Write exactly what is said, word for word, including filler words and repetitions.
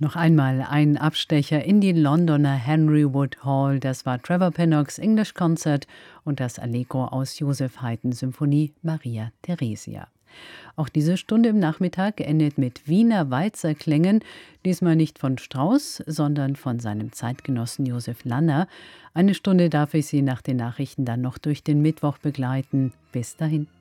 Noch einmal ein Abstecher in die Londoner Henry Wood Hall. Das war Trevor Pinnocks English Concert und das Allegro aus Joseph Haydn Symphonie Maria Theresia. Auch diese Stunde im Nachmittag endet mit Wiener Walzerklängen, diesmal nicht von Strauss, sondern von seinem Zeitgenossen Josef Lanner. Eine Stunde darf ich Sie nach den Nachrichten dann noch durch den Mittwoch begleiten. Bis dahin.